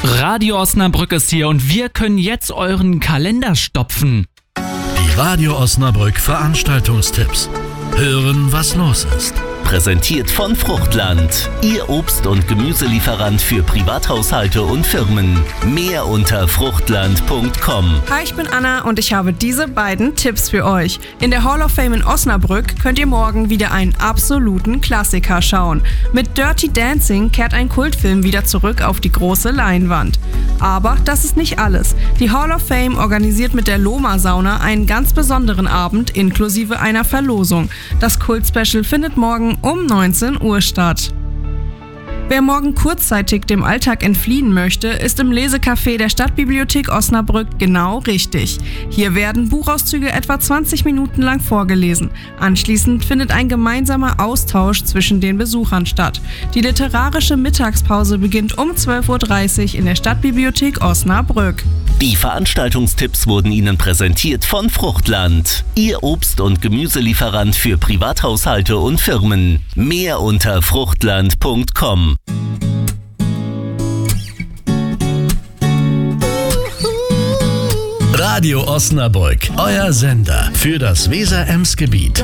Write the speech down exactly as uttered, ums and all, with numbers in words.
Radio Osnabrück ist hier und wir können jetzt euren Kalender stopfen. Die Radio Osnabrück Veranstaltungstipps. Hören, was los ist. Präsentiert von Fruchtland, Ihr Obst- und Gemüselieferant für Privathaushalte und Firmen. Mehr unter fruchtland punkt com. Hi, ich bin Anna und ich habe diese beiden Tipps für euch. In der Hall of Fame in Osnabrück könnt ihr morgen wieder einen absoluten Klassiker schauen. Mit Dirty Dancing kehrt ein Kultfilm wieder zurück auf die große Leinwand. Aber das ist nicht alles. Die Hall of Fame organisiert mit der Loma Sauna einen ganz besonderen Abend inklusive einer Verlosung. Das Kult-Special findet morgen um neunzehn Uhr statt. Wer morgen kurzzeitig dem Alltag entfliehen möchte, ist im Lesecafé der Stadtbibliothek Osnabrück genau richtig. Hier werden Buchauszüge etwa zwanzig Minuten lang vorgelesen. Anschließend findet ein gemeinsamer Austausch zwischen den Besuchern statt. Die literarische Mittagspause beginnt um zwölf Uhr dreißig in der Stadtbibliothek Osnabrück. Die Veranstaltungstipps wurden Ihnen präsentiert von Fruchtland, Ihr Obst- und Gemüselieferant für Privathaushalte und Firmen. Mehr unter fruchtland punkt com. Radio Osnabrück, euer Sender für das Weser-Ems-Gebiet.